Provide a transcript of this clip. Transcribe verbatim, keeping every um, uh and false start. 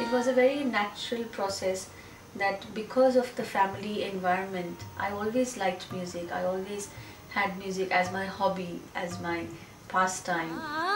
it was a very natural process that because of the family environment, I always liked music. I always had music as my hobby, as my pastime.